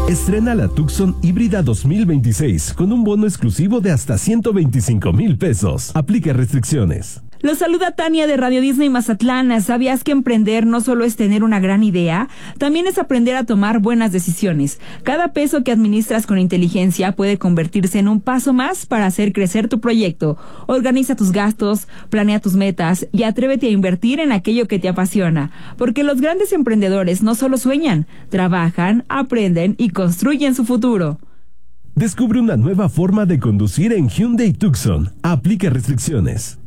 Estrena la Tucson híbrida 2026 con un bono exclusivo de hasta 125,000 pesos. Aplica restricciones. Los saluda Tania de Radio Disney Mazatlán. ¿Sabías que emprender no solo es tener una gran idea? También es aprender a tomar buenas decisiones. Cada peso que administras con inteligencia puede convertirse en un paso más para hacer crecer tu proyecto. Organiza tus gastos, planea tus metas y atrévete a invertir en aquello que te apasiona. Porque los grandes emprendedores no solo sueñan, trabajan, aprenden y construyen su futuro. Descubre una nueva forma de conducir en Hyundai Tucson. Aplica restricciones.